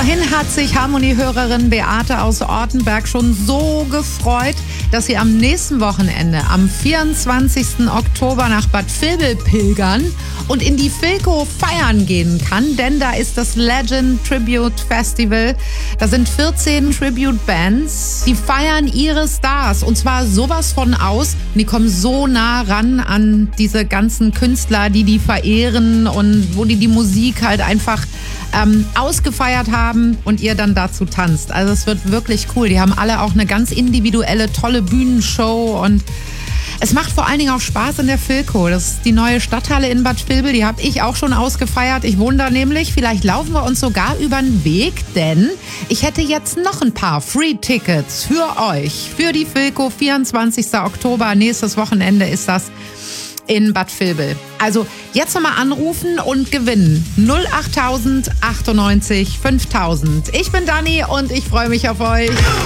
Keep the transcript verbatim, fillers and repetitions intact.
Vorhin hat sich Harmonie-Hörerin Beate aus Ortenberg schon so gefreut, dass sie am nächsten Wochenende, am vierundzwanzigsten Oktober nach Bad Vilbel pilgern und in die Philco feiern gehen kann, denn da ist das Legend Tribute Festival. Da sind vierzehn Tribute-Bands, die feiern ihre Stars und zwar sowas von aus. Und die kommen so nah ran an diese ganzen Künstler, die die verehren und wo die die Musik halt einfach ähm, ausgefeiert haben und ihr dann dazu tanzt. Also es wird wirklich cool. Die haben alle auch eine ganz individuelle, tolle Bühnenshow und es macht vor allen Dingen auch Spaß in der Philco. Das ist die neue Stadthalle in Bad Vilbel, die habe ich auch schon ausgefeiert. Ich wohne da nämlich. Vielleicht laufen wir uns sogar über den Weg, denn ich hätte jetzt noch ein paar Free-Tickets für euch, für die Philco. vierundzwanzigsten Oktober, nächstes Wochenende ist das in Bad Vilbel. Also jetzt nochmal anrufen und gewinnen. null acht tausend achtundneunzig fünftausend. Ich bin Dani und ich freue mich auf euch.